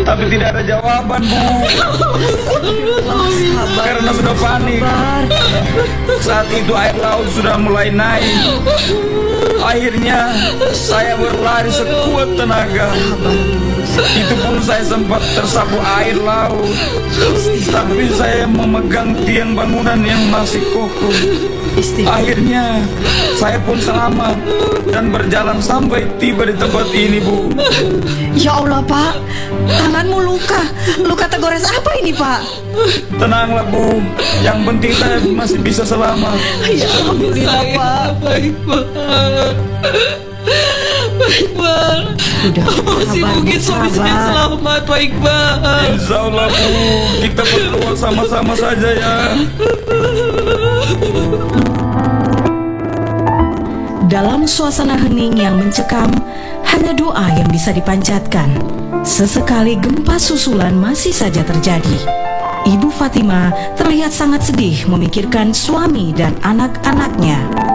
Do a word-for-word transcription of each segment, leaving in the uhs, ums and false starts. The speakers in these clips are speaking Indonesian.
tapi tidak ada jawaban, Bu. Karena sudah panik. Saat itu air laut sudah mulai naik. Akhirnya saya berlari sekuat tenaga. Itu pun saya sempat tersapu air laut. Tapi saya memegang tiang bangunan yang masih kokoh. Akhirnya saya pun selamat dan berjalan sampai tiba di tempat ini, Bu. Ya Allah, Pak, tanganmu luka. Luka tergores apa ini, Pak? Tenanglah, Bu. Yang penting saya masih bisa selamat. Ya Alhamdulillah, Pak. Baik, Pak. Baik, Pak. Sudah, masih mungkin suami saya selamat, Pak Iqbal. Insya Allah, Bu. Kita berdoa sama-sama saja ya. Dalam suasana hening yang mencekam, hanya doa yang bisa dipanjatkan. Sesekali gempa susulan masih saja terjadi. Ibu Fatima terlihat sangat sedih memikirkan suami dan anak-anaknya.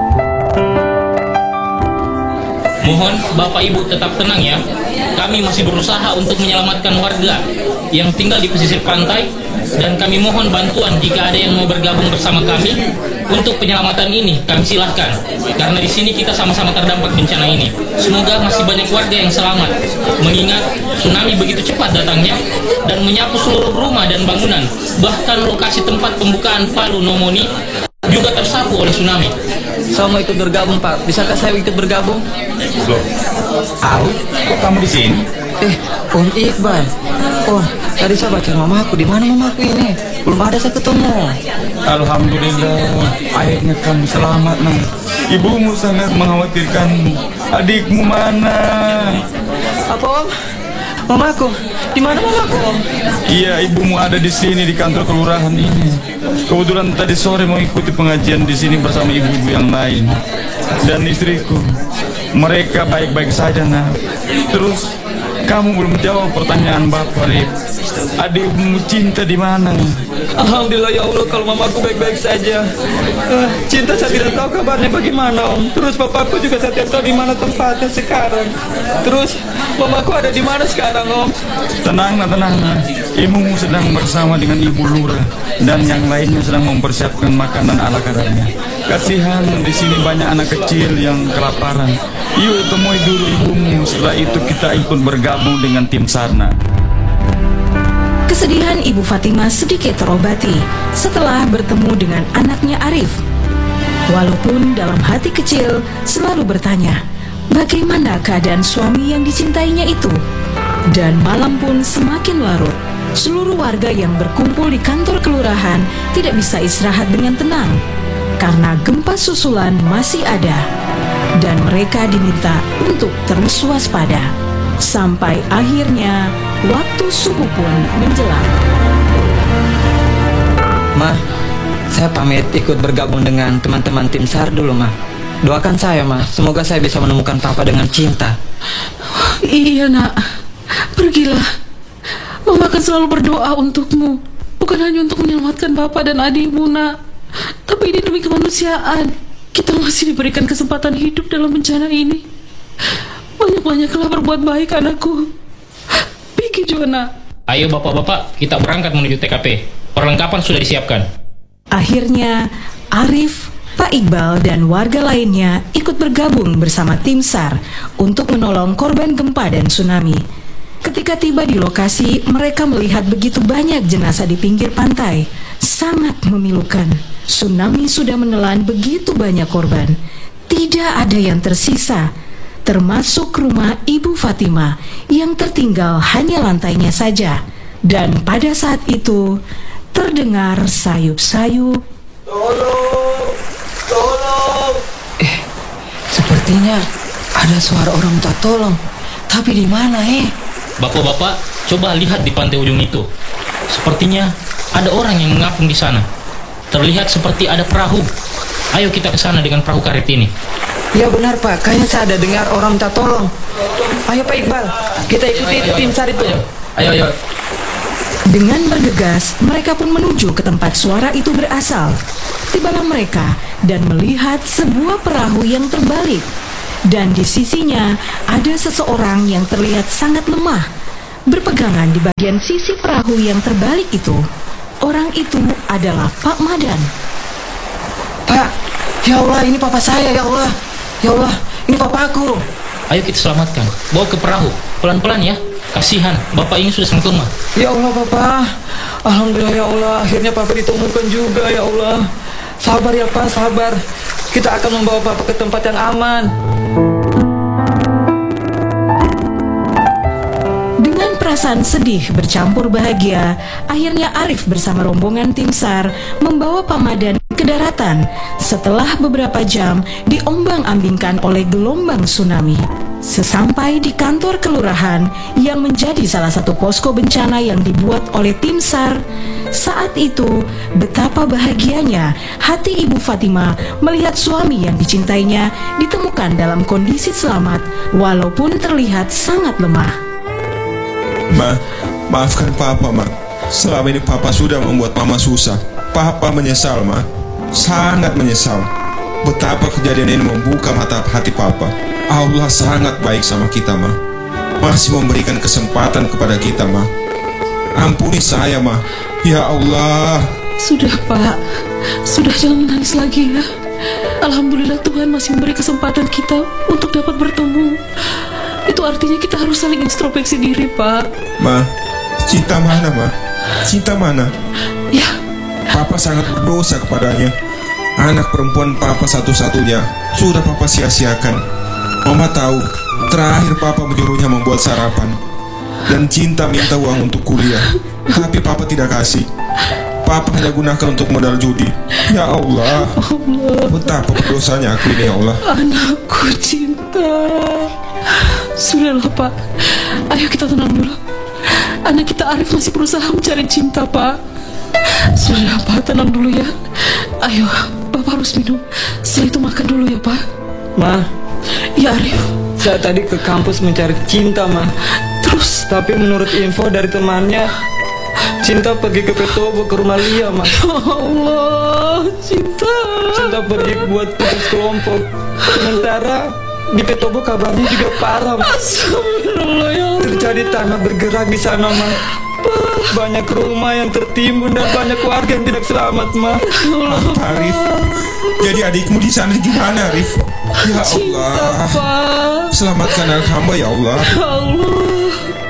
Mohon Bapak Ibu tetap tenang ya. Kami masih berusaha untuk menyelamatkan warga yang tinggal di pesisir pantai, dan kami mohon bantuan jika ada yang mau bergabung bersama kami untuk penyelamatan ini. Kami silahkan, karena di sini kita sama-sama terdampak bencana ini. Semoga masih banyak warga yang selamat, mengingat tsunami begitu cepat datangnya dan menyapu seluruh rumah dan bangunan. Bahkan lokasi tempat pembukaan Palu Nomoni juga tersapu oleh tsunami. Saya mau ikut bergabung, Pak. Bisakah saya ikut bergabung? Loh, Arif, kok kamu di sini? Eh, Om Iqbal. Oh, tadi saya baca mamaku. Di mana mamaku ini? Belum ada saya ketemu. Alhamdulillah, akhirnya kamu selamat, Nak. Ibumu sangat mengkhawatirkanmu. Adikmu mana? Apa, Om? Mamaku? Di mana mamaku, Om? Iya, ibumu ada di sini di kantor kelurahan ini. Kebetulan tadi sore mau ikuti pengajian di sini bersama ibu-ibu yang lain dan istriku. Mereka baik-baik saja, Nak. Terus kamu belum jawab pertanyaan Bapak, Rip. Adikmu Cinta di mana? Alhamdulillah ya Allah, kalau mamaku baik-baik saja. Uh, Cinta saya tidak tahu kabarnya bagaimana, Om. Terus bapakku juga saya tidak tahu di mana tempatnya sekarang. Terus mamaku ada di mana sekarang, Om? Tenang, Nak, tenang, Nak. Ibumu sedang bersama dengan Ibu Lurah dan yang lainnya sedang mempersiapkan makanan ala kadarnya. Kasihan, di sini banyak anak kecil yang kelaparan. Yuk temui dulu ibumu. Setelah itu kita ikut bergabung dengan tim Sarna. Kesedihan Ibu Fatima sedikit terobati setelah bertemu dengan anaknya Arif. Walaupun dalam hati kecil selalu bertanya, bagaimana keadaan suami yang dicintainya itu? Dan malam pun semakin larut. Seluruh warga yang berkumpul di kantor kelurahan tidak bisa istirahat dengan tenang karena gempa susulan masih ada, dan mereka diminta untuk terus waspada. Sampai akhirnya waktu subuh pun menjelang. Ma, saya pamit ikut bergabung dengan teman-teman tim SAR dulu, Ma. Doakan saya, Ma. Semoga saya bisa menemukan Papa dengan Cinta. Iya, Nak. Pergilah. Mama akan selalu berdoa untukmu. Bukan hanya untuk menyelamatkan Bapak dan adikmu, Nak, tapi ini demi kemanusiaan. Kita masih diberikan kesempatan hidup dalam bencana ini. Banyak-banyaklah berbuat baik, anakku. Pergi juga, Nak. Ayo bapak-bapak, kita berangkat menuju T K P. Perlengkapan sudah disiapkan. Akhirnya Arif, Pak Iqbal dan warga lainnya ikut bergabung bersama tim SAR untuk menolong korban gempa dan tsunami. Ketika tiba di lokasi, mereka melihat begitu banyak jenazah di pinggir pantai. Sangat memilukan. Tsunami sudah menelan begitu banyak korban. Tidak ada yang tersisa, termasuk rumah Ibu Fatima yang tertinggal hanya lantainya saja. Dan pada saat itu terdengar sayup-sayup. Tolong! Tolong! Eh, sepertinya ada suara orang minta tolong. Tapi di mana, eh? Bapak-bapak, coba lihat di pantai ujung itu. Sepertinya ada orang yang mengapung di sana. Terlihat seperti ada perahu. Ayo kita ke sana dengan perahu karet ini. Ya benar, Pak, kayaknya saya ada dengar orang minta tolong. Ayo Pak Iqbal, kita ikuti ayo, tim SAR itu. Ayo, ayo. Dengan bergegas, mereka pun menuju ke tempat suara itu berasal. Tibalah mereka dan melihat sebuah perahu yang terbalik. Dan di sisinya ada seseorang yang terlihat sangat lemah. berpegangan di bagian sisi perahu yang terbalik itu. Orang itu adalah Pak Madan. Pak, ya Allah, ini papa saya, ya Allah. Ya Allah, ini papaku. Ayo kita selamatkan. Bawa ke perahu. Pelan-pelan ya. Kasihan, bapak ini sudah sangat lemah. Ya Allah, Papa. Alhamdulillah, ya Allah. Akhirnya Papa ditemukan juga, ya Allah. Sabar ya, Pak, sabar. Kita akan membawa Papa ke tempat yang aman. Dengan perasaan sedih bercampur bahagia, akhirnya Arif bersama rombongan tim SAR membawa Pak Madan ke daratan setelah beberapa jam diombang-ambingkan oleh gelombang tsunami. Sesampai di kantor kelurahan yang menjadi salah satu posko bencana yang dibuat oleh tim SAR, saat itu betapa bahagianya hati Ibu Fatima melihat suami yang dicintainya ditemukan dalam kondisi selamat walaupun terlihat sangat lemah. Ma, maafkan Papa, Ma. Selama ini Papa sudah membuat Mama susah. Papa menyesal, Ma. Sangat menyesal. Betapa kejadian ini membuka mata hati Papa. Allah sangat baik sama kita, Ma. Masih memberikan kesempatan kepada kita, Ma. Ampuni saya, Ma. Ya Allah. Sudah, Pak. Sudah, jangan menangis lagi ya. Alhamdulillah Tuhan masih memberi kesempatan kita untuk dapat bertemu. Itu artinya kita harus saling introspeksi diri, Pak. Ma, cinta mana, Ma? Cinta mana? Ya. Papa sangat berdosa kepadanya. Anak perempuan Papa satu-satunya sudah Papa sia-siakan. Mama tahu, terakhir Papa menyuruhnya membuat sarapan. Dan Cinta minta uang untuk kuliah, tapi Papa tidak kasih. Papa hanya gunakan untuk modal judi. Ya Allah, betapa berdosanya aku ini, ya Allah. Anakku Cinta. Sudahlah, Pak. Ayo kita tenang dulu. Anak kita Arif masih berusaha mencari Cinta, Pak. Sudah, Pak, tenang dulu ya. Ayo, Bapak harus minum. Setelah itu makan dulu ya, Pak. Ma, ya Arif. saya tadi ke kampus mencari Cinta, Ma. Terus? Tapi menurut info dari temannya, Cinta pergi ke Petobo, ke rumah Lia, Ma. Ya Allah, Cinta. Cinta pergi buat tugas kelompok. Sementara di Petobo kabarnya juga parah, Ma. Astagfirullah, ya Allah. Terjadi tanah bergerak di sana, Ma. Banyak rumah yang tertimbun dan banyak warga yang tidak selamat, Ma. Arif, jadi adikmu di sana gimana, Arif? Ya Allah, Pak. selamatkan anak hamba, ya Allah. Ya Allah.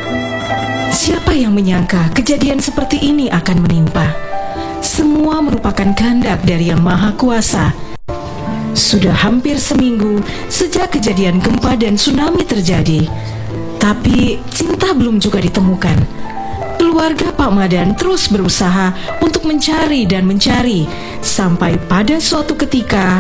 Siapa yang menyangka kejadian seperti ini akan menimpa? Semua merupakan kehendak dari Yang Maha Kuasa. Sudah hampir seminggu sejak kejadian gempa dan tsunami terjadi, tapi Cinta belum juga ditemukan. Keluarga Pak Madan terus berusaha untuk mencari dan mencari, sampai pada suatu ketika...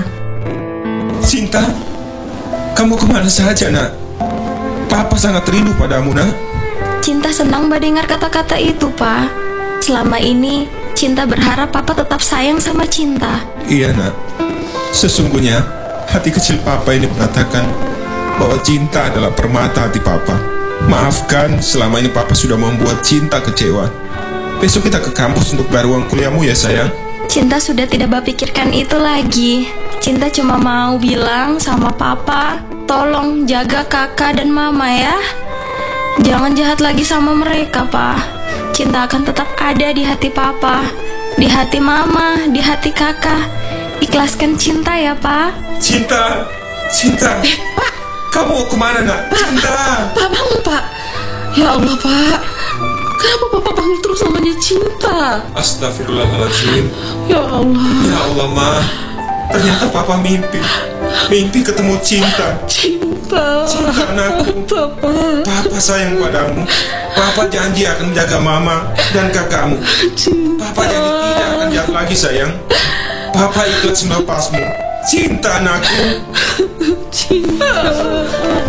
Cinta, kamu kemana saja, nak? Papa sangat rindu padamu, nak. Cinta senang mendengar kata-kata itu, Pak. Selama ini, Cinta berharap Papa tetap sayang sama Cinta. Iya, nak. Sesungguhnya, hati kecil Papa ini mengatakan bahwa Cinta adalah permata hati Papa. Maafkan, selama ini Papa sudah membuat Cinta kecewa. Besok kita ke kampus untuk bayar uang kuliahmu ya, sayang. Cinta sudah tidak berpikirkan itu lagi. Cinta cuma mau bilang sama Papa, tolong jaga kakak dan mama ya. Jangan jahat lagi sama mereka, Pak. Cinta akan tetap ada di hati Papa, di hati mama, di hati kakak. Ikhlaskan Cinta ya, Pak. Cinta, Cinta. Eh, Pak. Kamu mau kemana, nak? Cinta. Pak, bangun, Pak. Ya Allah, Pak. Kenapa Bapak panggil terus namanya Cinta? Astagfirullahaladzim. Ya Allah. Ya Allah, Ma. Ternyata Papa mimpi. Mimpi ketemu Cinta. Cinta. Cinta, anakku. Papa. Papa sayang padamu. Papa janji akan menjaga mama dan kakakmu. Cinta. Papa janji tidak akan jahat lagi, sayang. Papa ikut semua pasmu. Cinta, anakku. Cinta.